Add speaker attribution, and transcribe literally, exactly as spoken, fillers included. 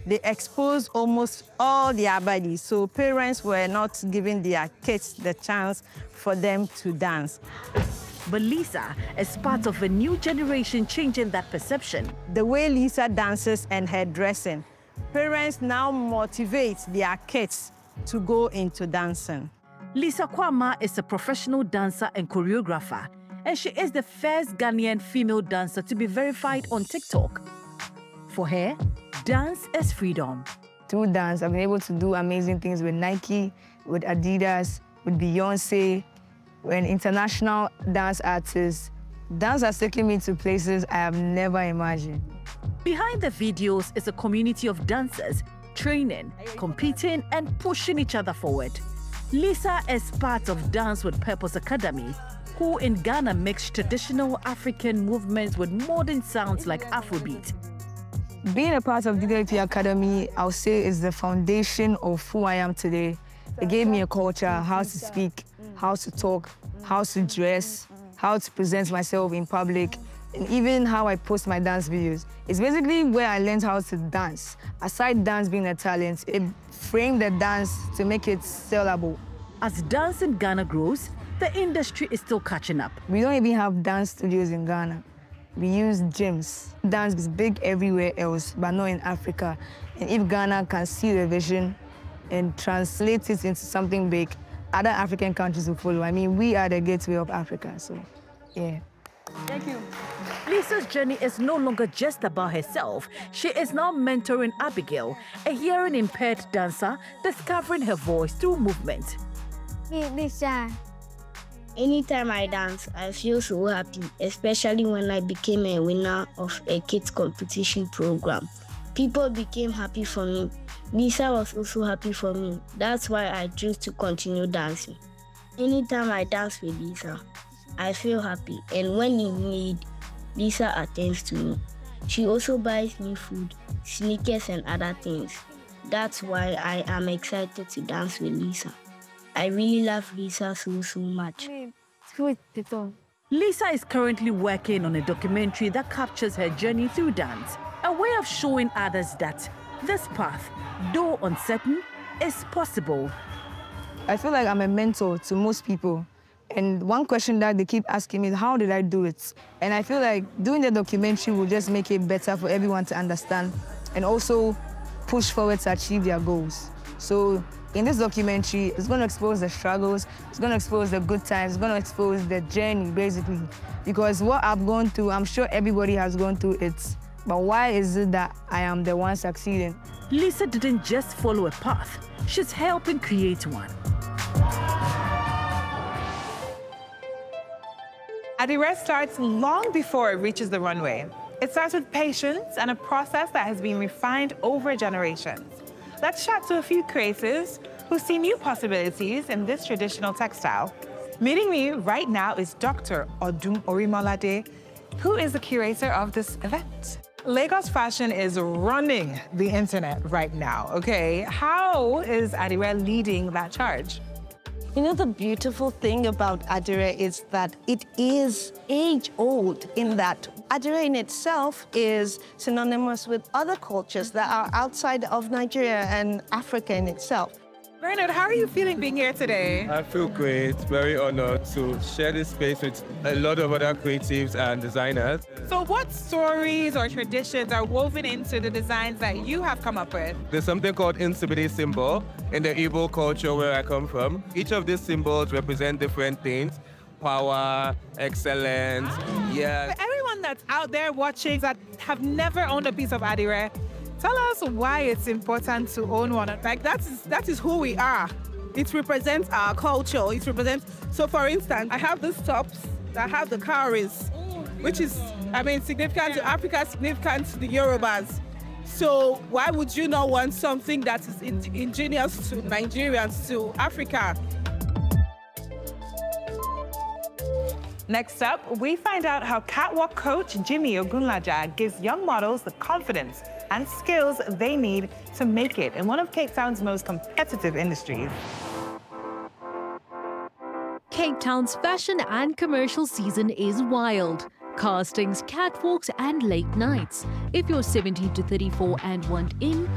Speaker 1: they exposed almost all their bodies. So parents were not giving their kids the chance for them to dance.
Speaker 2: But Lisa is part of a new generation changing that perception.
Speaker 1: The way Lisa dances and her dressing, parents now motivate their kids to go into dancing.
Speaker 2: Lisa Kwama is a professional dancer and choreographer, and she is the first Ghanaian female dancer to be verified on TikTok. For her, dance is freedom.
Speaker 3: Through dance, I've been able to do amazing things with Nike, with Adidas, with Beyonce, and international dance artists. Dance has taken me to places I have never imagined.
Speaker 2: Behind the videos is a community of dancers training, competing, and pushing each other forward. Lisa is part of Dance with Purpose Academy, who in Ghana mix traditional African movements with modern sounds like Afrobeat.
Speaker 3: Being a part of D W P Academy, I'll say, is the foundation of who I am today. It gave me a culture, how to speak, how to talk, how to dress, how to present myself in public, and even how I post my dance videos. It's basically where I learned how to dance. Aside dance being a talent, it framed the dance to make it sellable.
Speaker 2: As dance in Ghana grows, the industry is still catching up.
Speaker 3: We don't even have dance studios in Ghana. We use gyms. Dance is big everywhere else, but not in Africa. And if Ghana can see the vision and translate it into something big, other African countries will follow. I mean, we are the gateway of Africa, so yeah.
Speaker 1: Thank you.
Speaker 2: Lisa's journey is no longer just about herself. She is now mentoring Abigail, a hearing-impaired dancer, discovering her voice through movement.
Speaker 4: Hey, Lisa. Anytime I dance, I feel so happy, especially when I became a winner of a kids competition program. People became happy for me. Lisa was also happy for me. That's why I chose to continue dancing. Anytime I dance with Lisa, I feel happy, and when in need, Lisa attends to me. She also buys me food, sneakers, and other things. That's why I am excited to dance with Lisa. I really love Lisa so, so much.
Speaker 2: Lisa is currently working on a documentary that captures her journey through dance, a way of showing others that this path, though uncertain, is possible.
Speaker 3: I feel like I'm a mentor to most people. And one question that they keep asking me is, how did I do it? And I feel like doing the documentary will just make it better for everyone to understand and also push forward to achieve their goals. So in this documentary, it's going to expose the struggles, it's going to expose the good times, it's going to expose the journey, basically. Because what I've gone through, I'm sure everybody has gone through it. But why is it that I am the one succeeding?
Speaker 2: Lisa didn't just follow a path, she's helping create one.
Speaker 5: Adire starts long before it reaches the runway. It starts with patience and a process that has been refined over generations. Let's chat to a few creators who see new possibilities in this traditional textile. Meeting me right now is Doctor Odum Orimolade, who is the curator of this event. Lagos fashion is running the internet right now, okay? How is Adire leading that charge?
Speaker 1: You know, the beautiful thing about Adire is that it is age-old in that Adire in itself is synonymous with other cultures that are outside of Nigeria and Africa in itself.
Speaker 5: Bernard, how are you feeling being here today?
Speaker 6: I feel great, very honored to share this space with a lot of other creatives and designers.
Speaker 5: So what stories or traditions are woven into the designs that you have come up with?
Speaker 6: There's something called Insibidi symbol in the Igbo culture where I come from. Each of these symbols represent different things: power, excellence, yeah.
Speaker 5: For everyone that's out there watching that have never owned a piece of Adire, tell us why it's important to own one.
Speaker 7: Like, that is, that is who we are. It represents our culture. It represents, so for instance, I have these tops that have the cowries, which is, I mean, significant to Africa, significant to the Yorubas. So why would you not want something that is in indigenous to Nigerians, to Africa?
Speaker 5: Next up, we find out how catwalk coach Jimmy Ogunlaja gives young models the confidence and skills they need to make it in one of Cape Town's most competitive industries.
Speaker 8: Cape Town's fashion and commercial season is wild. Castings, catwalks, and late nights. If you're seventeen to thirty-four and want in,